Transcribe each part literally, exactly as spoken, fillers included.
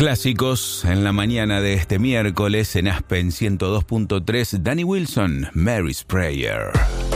Clásicos en la mañana de este miércoles en Aspen ciento dos punto tres, Danny Wilson, Mary's Prayer.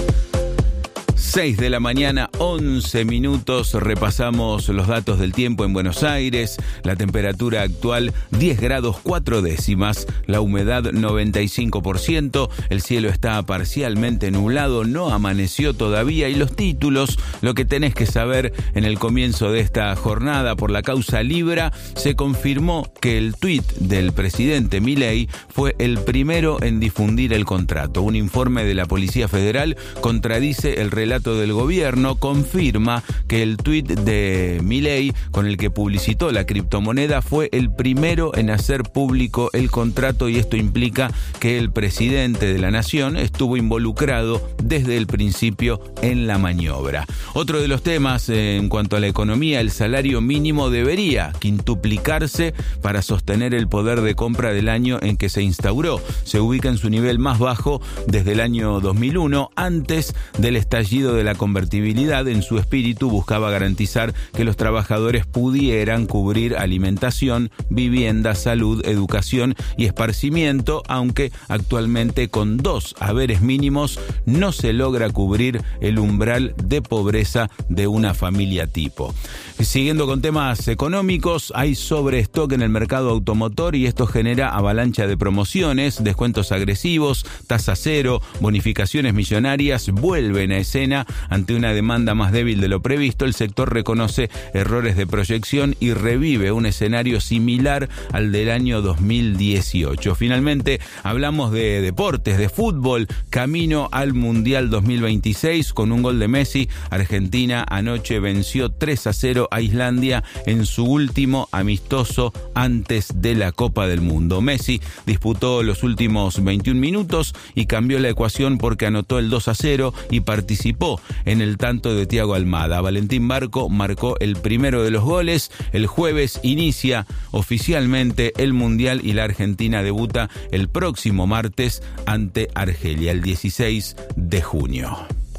seis de la mañana, once minutos, repasamos los datos del tiempo en Buenos Aires. La temperatura actual diez grados cuatro décimas, la humedad noventa y cinco por ciento, el cielo está parcialmente nublado, no amaneció todavía, y los títulos, lo que tenés que saber en el comienzo de esta jornada. Por la causa Libra, se confirmó que el tuit del presidente Milei fue el primero en difundir el contrato. Un informe de la Policía Federal contradice el relato del gobierno, confirma que el tuit de Milei con el que publicitó la criptomoneda fue el primero en hacer público el contrato, y esto implica que el presidente de la nación estuvo involucrado desde el principio en la maniobra. Otro de los temas eh, en cuanto a la economía, el salario mínimo debería quintuplicarse para sostener el poder de compra del año en que se instauró. Se ubica en su nivel más bajo desde el año dos mil uno, antes del estallido de la convertibilidad. En su espíritu buscaba garantizar que los trabajadores pudieran cubrir alimentación, vivienda, salud, educación y esparcimiento, aunque actualmente con dos haberes mínimos no se logra cubrir el umbral de pobreza de una familia tipo. Siguiendo con temas económicos, hay sobrestock en el mercado automotor y esto genera avalancha de promociones, descuentos agresivos, tasa cero, bonificaciones millonarias vuelven a escena. Ante una demanda más débil de lo previsto, el sector reconoce errores de proyección y revive un escenario similar al del año dos mil dieciocho. Finalmente, hablamos de deportes, de fútbol, camino al Mundial dos mil veintiséis con un gol de Messi. Argentina anoche venció tres a cero a Islandia en su último amistoso antes de la Copa del Mundo. Messi disputó los últimos veintiún minutos y cambió la ecuación porque anotó el dos a cero y participó en el tanto de Thiago Almada. Valentín Barco marcó el primero de los goles. El jueves inicia oficialmente el Mundial y la Argentina debuta el próximo martes ante Argelia, el dieciséis de junio.